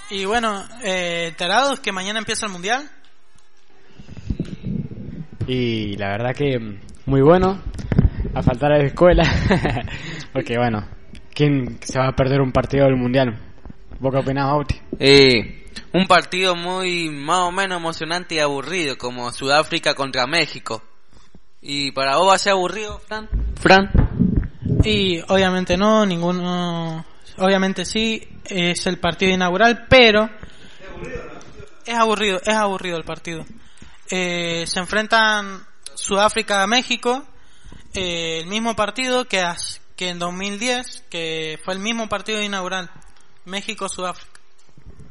Y bueno, ¿enterados que mañana empieza el Mundial? Y la verdad que muy bueno, a faltar a la escuela, porque bueno, ¿quién se va a perder un partido del Mundial? ¿Vos qué opinás, Bauti? Un partido muy más o menos emocionante y aburrido, como Sudáfrica contra México. ¿Y para vos va a ser aburrido, Fran? Y obviamente no, ninguno. Obviamente sí, es el partido inaugural, pero es aburrido el partido. Se enfrentan Sudáfrica a México, el mismo partido que en 2010, que fue el mismo partido inaugural, México-Sudáfrica.